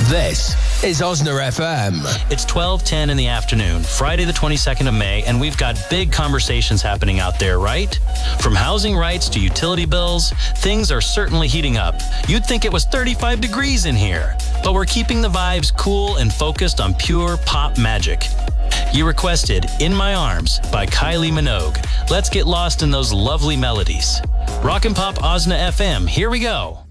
This is Osner FM. It's 12:10 in the afternoon, Friday the 22nd of May, and we've got big conversations happening out there, right? From housing rights to utility bills, things are certainly heating up. You'd think it was 35 degrees in here, but we're keeping the vibes cool and focused on pure pop magic. You requested In My Arms by Kylie Minogue. Let's get lost in those lovely melodies. Rock and Pop Osna FM, here we go.